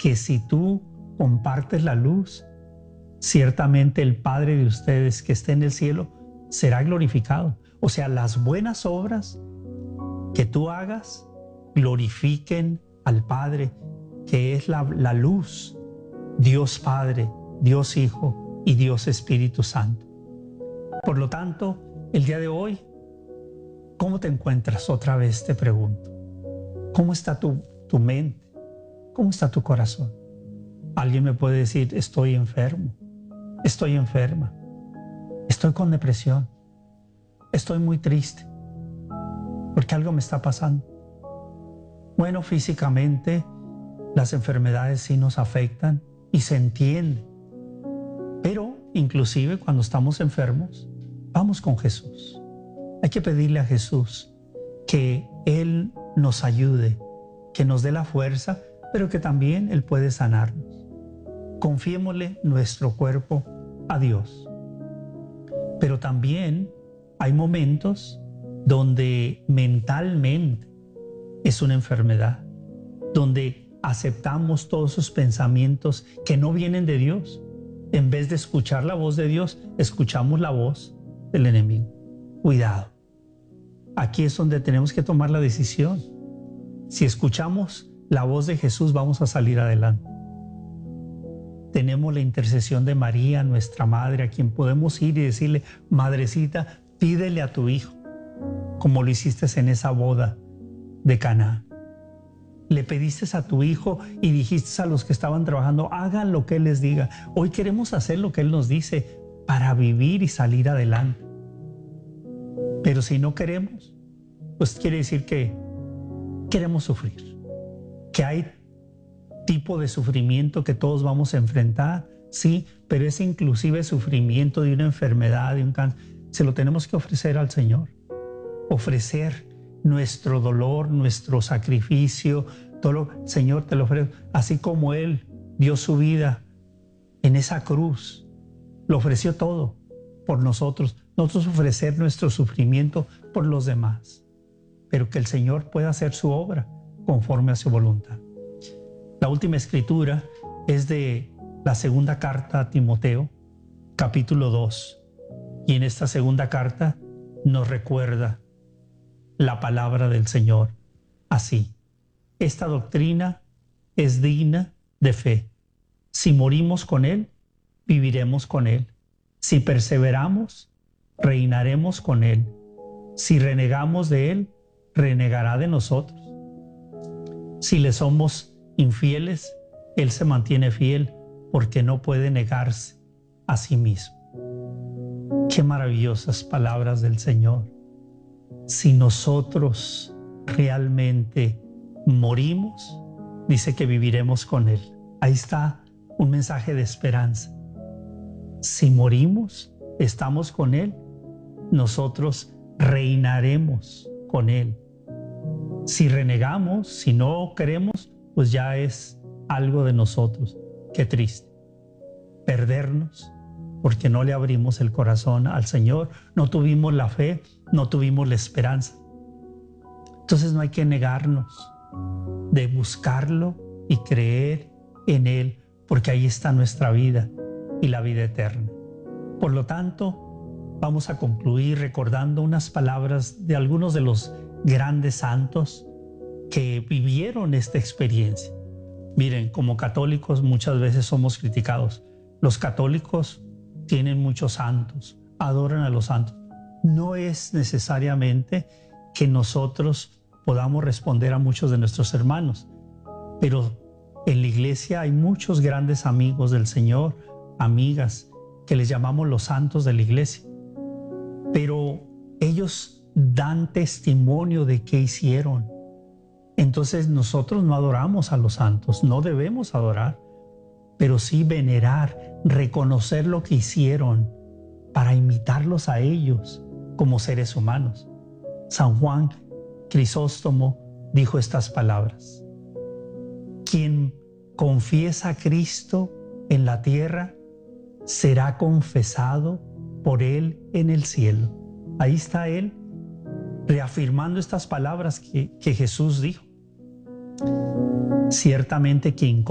que si tú compartes la luz, ciertamente el Padre de ustedes que está en el cielo será glorificado. O sea, las buenas obras que tú hagas glorifiquen al Padre, que es la luz, Dios Padre, Dios Hijo y Dios Espíritu Santo. Por lo tanto, el día de hoy, ¿cómo te encuentras? Otra vez te pregunto. ¿Cómo está tu mente? ¿Cómo está tu corazón? Alguien me puede decir, estoy enfermo, estoy enferma, estoy con depresión, estoy muy triste, porque algo me está pasando. Bueno, físicamente las enfermedades sí nos afectan y se entiende, pero inclusive cuando estamos enfermos, vamos con Jesús. Hay que pedirle a Jesús que Él nos ayude, que nos dé la fuerza, pero que también Él puede sanarnos. Confiémosle nuestro cuerpo a Dios. Pero también hay momentos donde mentalmente es una enfermedad, donde aceptamos todos esos pensamientos que no vienen de Dios. En vez de escuchar la voz de Dios, escuchamos la voz del enemigo. Cuidado. Aquí es donde tenemos que tomar la decisión. Si escuchamos la voz de Jesús, vamos a salir adelante. Tenemos la intercesión de María, nuestra madre, a quien podemos ir y decirle, madrecita, pídele a tu hijo, como lo hiciste en esa boda de Caná. Le pediste a tu hijo y dijiste a los que estaban trabajando, hagan lo que Él les diga. Hoy queremos hacer lo que Él nos dice para vivir y salir adelante. Pero si no queremos, pues quiere decir que queremos sufrir, que hay tipo de sufrimiento que todos vamos a enfrentar, sí, pero ese inclusive sufrimiento de una enfermedad, de un cáncer, se lo tenemos que ofrecer al Señor. Ofrecer nuestro dolor, nuestro sacrificio, todo lo, Señor, te lo ofrezco. Así como Él dio su vida en esa cruz, lo ofreció todo por nosotros. Nosotros ofrecer nuestro sufrimiento por los demás, pero que el Señor pueda hacer su obra conforme a su voluntad. La última escritura es de la segunda carta a Timoteo, capítulo 2. Y en esta segunda carta nos recuerda la palabra del Señor así. Esta doctrina es digna de fe. Si morimos con Él, viviremos con Él. Si perseveramos, reinaremos con Él. Si renegamos de Él, renegará de nosotros. Si le somos infieles, Él se mantiene fiel porque no puede negarse a sí mismo. Qué maravillosas palabras del Señor. Si nosotros realmente morimos, dice que viviremos con Él. Ahí está un mensaje de esperanza. Si morimos, estamos con Él, nosotros reinaremos con Él. Si renegamos, si no queremos, pues ya es algo de nosotros. Qué triste. Perdernos porque no le abrimos el corazón al Señor, no tuvimos la fe, no tuvimos la esperanza. Entonces no hay que negarnos de buscarlo y creer en Él, porque ahí está nuestra vida y la vida eterna. Por lo tanto, vamos a concluir recordando unas palabras de algunos de los grandes santos que vivieron esta experiencia. Miren, como católicos muchas veces somos criticados. Los católicos tienen muchos santos, adoran a los santos. No es necesariamente que nosotros podamos responder a muchos de nuestros hermanos, pero en la iglesia hay muchos grandes amigos del Señor, amigas, que les llamamos los santos de la iglesia. Pero ellos dan testimonio de qué hicieron. Entonces nosotros no adoramos a los santos, no debemos adorar, pero sí venerar, reconocer lo que hicieron para imitarlos a ellos como seres humanos. San Juan Crisóstomo dijo estas palabras: quien confiesa a Cristo en la tierra será confesado por Él en el cielo. Ahí está Él reafirmando estas palabras que Jesús dijo. Ciertamente quien